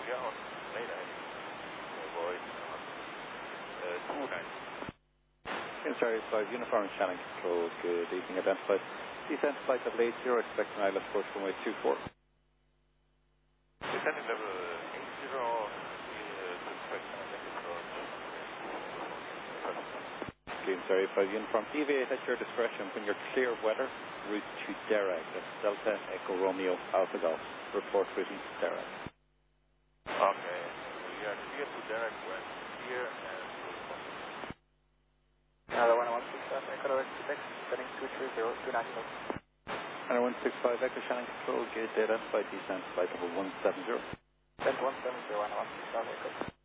Yeah, on Mayday. Avoid 290. Sorry, 5 Uniform Shannon Control, good evening, identified. Descent flight level 80, expecting ILS course runway 24. Descending level 80, sorry, 5 Uniform, deviate at your discretion when you're clear weather, route to Derek, that's Delta Echo Romeo Alpha Golf, report routing to Derek. Okay, we are clear to Derek, we're here and another 1165 Echo Quebec, setting 230, 290 knots. 165 Echo Shannon Control, gate identified, descent flight level 170. Descent 170, 1165 Echo.